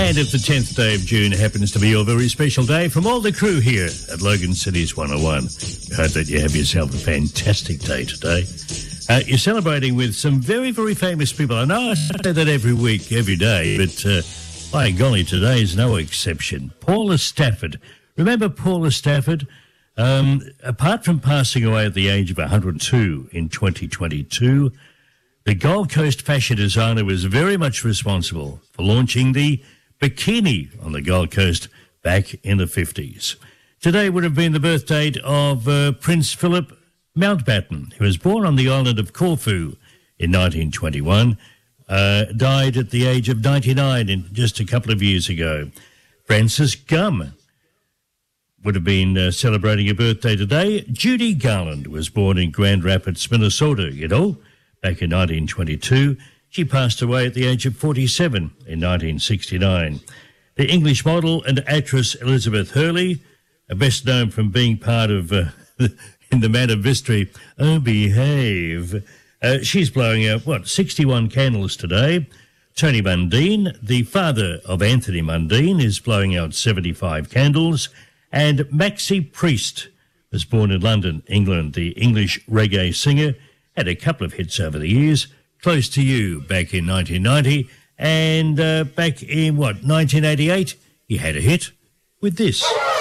And if the 10th day of June happens to be your very special day, from all the crew here at Logan Cities 101, we hope that you have yourself a fantastic day today. You're celebrating with some very, very famous people. I know I say that every week, every day, but by golly, today is no exception. Paula Stafford. Remember Paula Stafford? Apart from passing away at the age of 102 in 2022, the Gold Coast fashion designer was very much responsible for launching the bikini on the Gold Coast back in the 50s. Today would have been the birth date of Prince Philip Mountbatten, who was born on the island of Corfu in 1921, died at the age of 99 just a couple of years ago. Francis Gum would have been celebrating a birthday today. Judy Garland was born in Grand Rapids, Minnesota, back in 1922. She passed away at the age of 47 in 1969. The English model and actress Elizabeth Hurley, best known from being part of In the Man of Mystery, Oh Behave. She's blowing out, 61 candles today. Tony Mundine, the father of Anthony Mundine, is blowing out 75 candles. And Maxi Priest was born in London, England. The English reggae singer had a couple of hits over the years. Close to You back in 1990, and back in 1988, he had a hit with this.